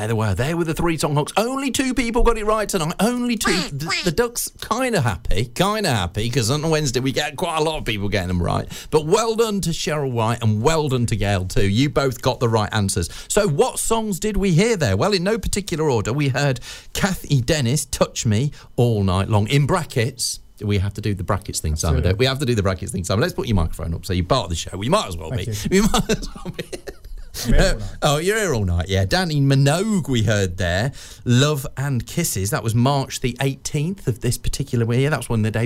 There they were. There were the 3 song hooks. Only 2 people got it right tonight. Only 2. The Ducks kind of happy, because on Wednesday we get quite a lot of people getting them right. But well done to Cheryl White and well done to Gail too. You both got the right answers. So what songs did we hear there? Well, in no particular order, we heard Kathy Dennis, Touch Me, All Night Long. In brackets... We have to do the brackets thing, Simon. Don't we? We have to do the brackets thing, Simon. Let's put your microphone up so you're part of the show. We might as well be. We might as well be. I'm here all night. Oh, you're here all night, yeah. Danny Minogue we heard there. Love and Kisses. That was March the 18th of this particular year. That was one of the day